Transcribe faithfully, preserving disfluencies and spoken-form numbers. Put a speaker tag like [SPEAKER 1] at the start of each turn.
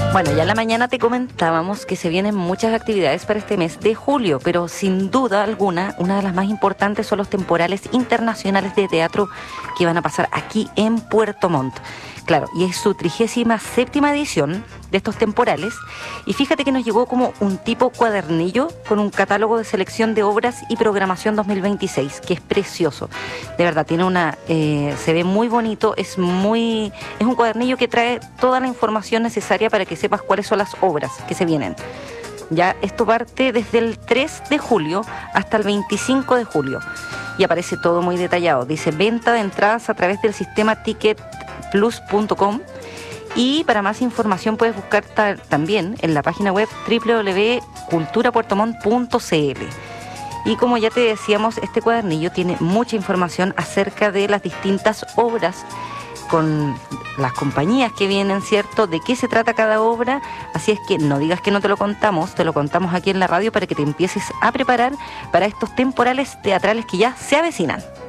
[SPEAKER 1] Bueno, ya en la mañana te comentábamos que se vienen muchas actividades para este mes de julio, pero sin duda alguna, una de las más importantes son los temporales internacionales de teatro que van a pasar aquí en Puerto Montt. Claro, y es su trigésima séptima edición de estos temporales, y fíjate que nos llegó como un tipo cuadernillo con un catálogo de selección de obras y programación dos mil veintiséis, que es precioso. De verdad, tiene una, eh, se ve muy bonito, es muy, es un cuadernillo que trae toda la información necesaria para que sepas cuáles son las obras que se vienen. Ya esto parte desde el tres de julio hasta el veinticinco de julio y aparece todo muy detallado. Dice venta de entradas a través del sistema ticket plus punto com. Y para más información puedes buscar ta- también en la página web doble u doble u doble u punto cultura puerto montt punto c l. Y como ya te decíamos, este cuadernillo tiene mucha información acerca de las distintas obras, con las compañías que vienen, ¿cierto? De qué se trata cada obra. Así es que no digas que no te lo contamos, te lo contamos aquí en la radio para que te empieces a preparar para estos temporales teatrales que ya se avecinan.